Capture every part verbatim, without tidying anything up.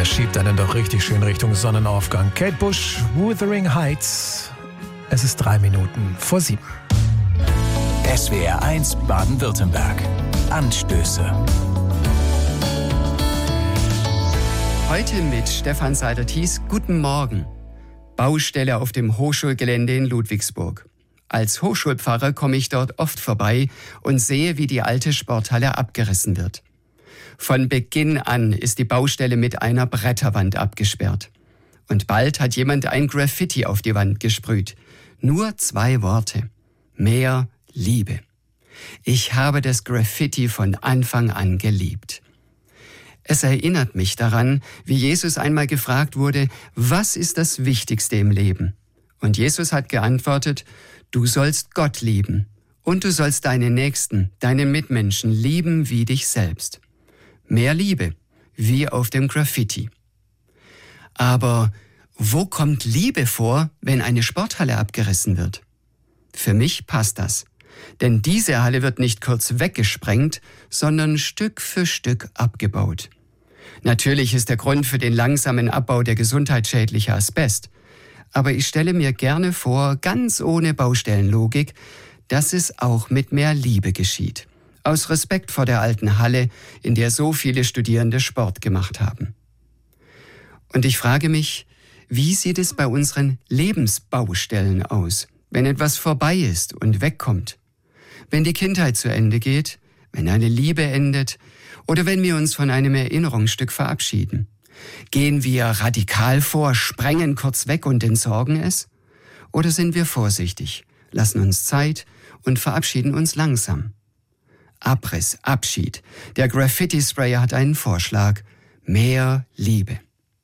schiebt einen doch richtig schön Richtung Sonnenaufgang. Kate Bush, Wuthering Heights. Es ist drei Minuten vor sieben. S W R eins Baden-Württemberg. Anstöße. Heute mit Stefan Seiler-Thies. Guten Morgen. Baustelle auf dem Hochschulgelände in Ludwigsburg. Als Hochschulpfarrer komme ich dort oft vorbei und sehe, wie die alte Sporthalle abgerissen wird. Von Beginn an ist die Baustelle mit einer Bretterwand abgesperrt. Und bald hat jemand ein Graffiti auf die Wand gesprüht. Nur zwei Worte. Mehr Liebe. Ich habe das Graffiti von Anfang an geliebt. Es erinnert mich daran, wie Jesus einmal gefragt wurde, was ist das Wichtigste im Leben? Und Jesus hat geantwortet, du sollst Gott lieben und du sollst deine Nächsten, deine Mitmenschen lieben wie dich selbst. Mehr Liebe, wie auf dem Graffiti. Aber wo kommt Liebe vor, wenn eine Sporthalle abgerissen wird? Für mich passt das. Denn diese Halle wird nicht kurz weggesprengt, sondern Stück für Stück abgebaut. Natürlich ist der Grund für den langsamen Abbau der gesundheitsschädliche Asbest. Aber ich stelle mir gerne vor, ganz ohne Baustellenlogik, dass es auch mit mehr Liebe geschieht. Aus Respekt vor der alten Halle, in der so viele Studierende Sport gemacht haben. Und ich frage mich, wie sieht es bei unseren Lebensbaustellen aus, wenn etwas vorbei ist und wegkommt? Wenn die Kindheit zu Ende geht, wenn eine Liebe endet oder wenn wir uns von einem Erinnerungsstück verabschieden? Gehen wir radikal vor, sprengen kurz weg und entsorgen es? Oder sind wir vorsichtig, lassen uns Zeit und verabschieden uns langsam? Abriss, Abschied. Der Graffiti-Sprayer hat einen Vorschlag. Mehr Liebe.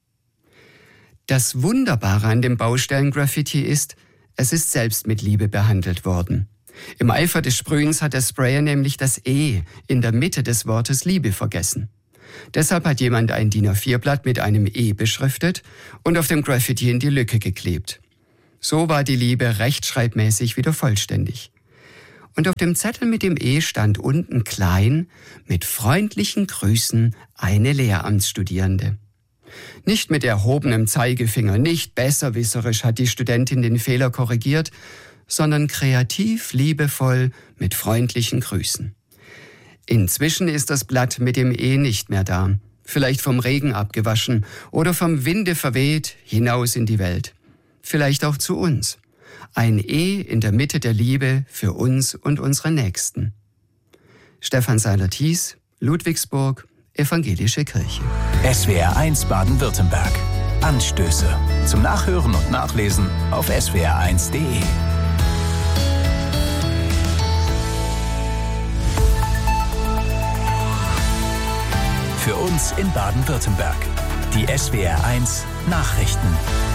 Das Wunderbare an dem Baustellen-Graffiti ist, es ist selbst mit Liebe behandelt worden. Im Eifer des Sprühens hat der Sprayer nämlich das E in der Mitte des Wortes Liebe vergessen. Deshalb hat jemand ein D I N A vier Blatt mit einem E beschriftet und auf dem Graffiti in die Lücke geklebt. So war die Liebe rechtschreibmäßig wieder vollständig. Und auf dem Zettel mit dem E stand unten klein, mit freundlichen Grüßen, eine Lehramtsstudierende. Nicht mit erhobenem Zeigefinger, nicht besserwisserisch hat die Studentin den Fehler korrigiert, sondern kreativ, liebevoll, mit freundlichen Grüßen. Inzwischen ist das Blatt mit dem E nicht mehr da, vielleicht vom Regen abgewaschen oder vom Winde verweht hinaus in die Welt. Vielleicht auch zu uns. Ein E in der Mitte der Liebe für uns und unsere Nächsten. Stefan Seiler-Thies, Ludwigsburg, Evangelische Kirche. S W R eins Baden-Württemberg. Anstöße. Zum Nachhören und Nachlesen auf s w r eins punkt d e. Für uns in Baden-Württemberg. Die S W R eins Nachrichten.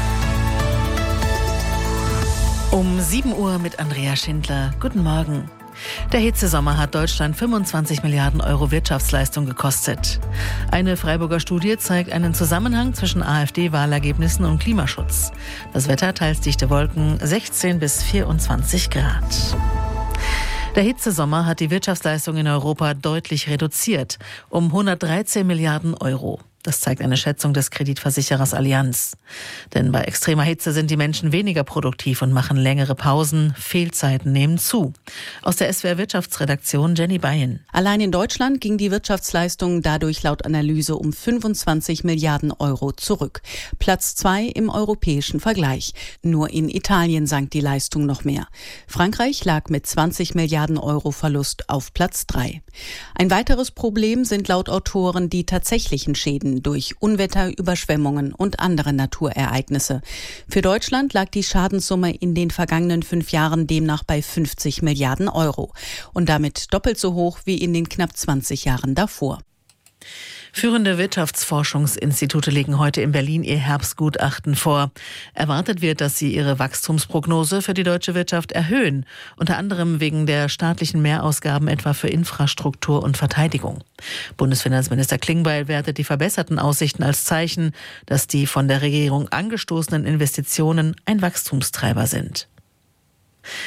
Um sieben Uhr mit Andrea Schindler. Guten Morgen. Der Hitzesommer hat Deutschland fünfundzwanzig Milliarden Euro Wirtschaftsleistung gekostet. Eine Freiburger Studie zeigt einen Zusammenhang zwischen AfD-Wahlergebnissen und Klimaschutz. Das Wetter teils dichte Wolken, sechzehn bis vierundzwanzig Grad. Der Hitzesommer hat die Wirtschaftsleistung in Europa deutlich reduziert, um hundertdreizehn Milliarden Euro. Das zeigt eine Schätzung des Kreditversicherers Allianz. Denn bei extremer Hitze sind die Menschen weniger produktiv und machen längere Pausen. Fehlzeiten nehmen zu. Aus der S W R Wirtschaftsredaktion Jenny Beyen. Allein in Deutschland ging die Wirtschaftsleistung dadurch laut Analyse um fünfundzwanzig Milliarden Euro zurück. Platz zwei im europäischen Vergleich. Nur in Italien sank die Leistung noch mehr. Frankreich lag mit zwanzig Milliarden Euro Verlust auf Platz drei. Ein weiteres Problem sind laut Autoren die tatsächlichen Schäden durch Unwetter, Überschwemmungen und andere Naturereignisse. Für Deutschland lag die Schadenssumme in den vergangenen fünf Jahren demnach bei fünfzig Milliarden Euro und damit doppelt so hoch wie in den knapp zwanzig Jahren davor. Führende Wirtschaftsforschungsinstitute legen heute in Berlin ihr Herbstgutachten vor. Erwartet wird, dass sie ihre Wachstumsprognose für die deutsche Wirtschaft erhöhen, unter anderem wegen der staatlichen Mehrausgaben etwa für Infrastruktur und Verteidigung. Bundesfinanzminister Klingbeil wertet die verbesserten Aussichten als Zeichen, dass die von der Regierung angestoßenen Investitionen ein Wachstumstreiber sind.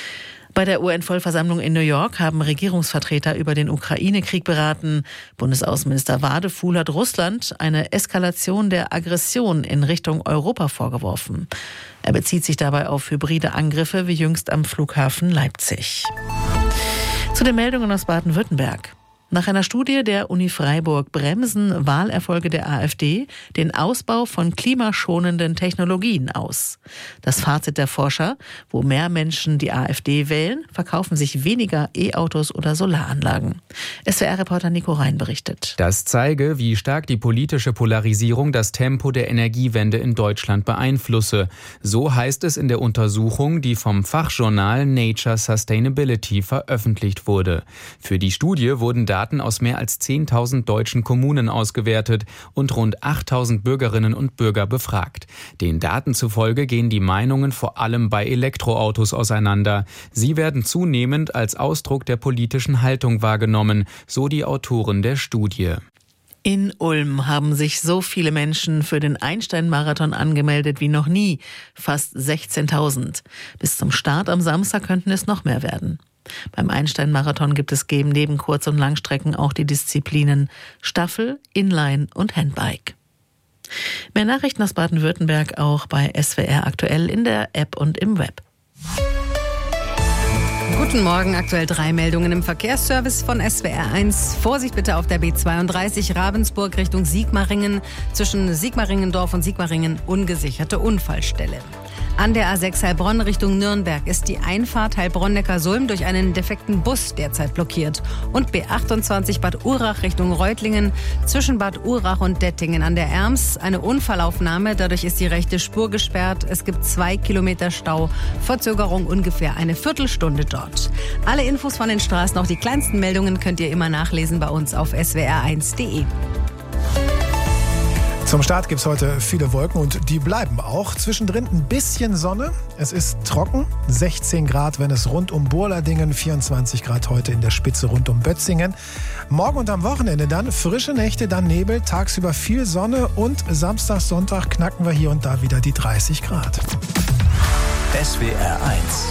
Bei der U N-Vollversammlung in New York haben Regierungsvertreter über den Ukraine-Krieg beraten. Bundesaußenminister Wadefuhl hat Russland eine Eskalation der Aggression in Richtung Europa vorgeworfen. Er bezieht sich dabei auf hybride Angriffe wie jüngst am Flughafen Leipzig. Zu den Meldungen aus Baden-Württemberg. Nach einer Studie der Uni Freiburg bremsen Wahlerfolge der AfD den Ausbau von klimaschonenden Technologien aus. Das Fazit der Forscher: Wo mehr Menschen die AfD wählen, verkaufen sich weniger E-Autos oder Solaranlagen. S W R-Reporter Nico Rhein berichtet. Das zeige, wie stark die politische Polarisierung das Tempo der Energiewende in Deutschland beeinflusse. So heißt es in der Untersuchung, die vom Fachjournal Nature Sustainability veröffentlicht wurde. Für die Studie wurden Daten aus mehr als zehntausend deutschen Kommunen ausgewertet und rund achttausend Bürgerinnen und Bürger befragt. Den Daten zufolge gehen die Meinungen vor allem bei Elektroautos auseinander. Sie werden zunehmend als Ausdruck der politischen Haltung wahrgenommen, so die Autoren der Studie. In Ulm haben sich so viele Menschen für den Einstein-Marathon angemeldet wie noch nie. Fast sechzehntausend. Bis zum Start am Samstag könnten es noch mehr werden. Beim Einstein-Marathon gibt es neben Kurz- und Langstrecken auch die Disziplinen Staffel, Inline und Handbike. Mehr Nachrichten aus Baden-Württemberg auch bei S W R aktuell in der App und im Web. Guten Morgen, aktuell drei Meldungen im Verkehrsservice von S W R eins. Vorsicht bitte auf der B zweiunddreißig Ravensburg Richtung Sigmaringen. Zwischen Sigmaringendorf und Sigmaringen ungesicherte Unfallstelle. An der A sechs Heilbronn Richtung Nürnberg ist die Einfahrt Heilbronn-Neckarsulm durch einen defekten Bus derzeit blockiert. Und B achtundzwanzig Bad Urach Richtung Reutlingen zwischen Bad Urach und Dettingen an der Erms eine Unfallaufnahme. Dadurch ist die rechte Spur gesperrt. Es gibt zwei Kilometer Stau. Verzögerung ungefähr eine Viertelstunde dort. Alle Infos von den Straßen, auch die kleinsten Meldungen, könnt ihr immer nachlesen bei uns auf S W R eins punkt de. Zum Start gibt es heute viele Wolken und die bleiben auch. Zwischendrin ein bisschen Sonne. Es ist trocken, sechzehn Grad, wenn es rund um Burladingen, vierundzwanzig Grad heute in der Spitze rund um Bötzingen. Morgen und am Wochenende dann frische Nächte, dann Nebel, tagsüber viel Sonne und Samstag, Sonntag knacken wir hier und da wieder die dreißig Grad. S W R eins.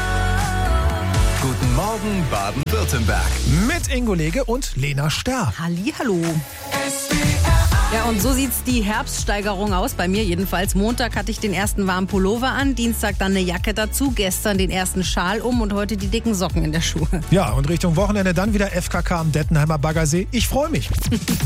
Guten Morgen Baden-Württemberg. Mit Ingo Lege und Lena Sterr. Hallihallo. Ja, und so sieht's die Herbststeigerung aus, bei mir jedenfalls. Montag hatte ich den ersten warmen Pullover an, Dienstag dann eine Jacke dazu, gestern den ersten Schal um und heute die dicken Socken in der Schuhe. Ja, und Richtung Wochenende dann wieder F K K am Dettenheimer Baggersee. Ich freue mich.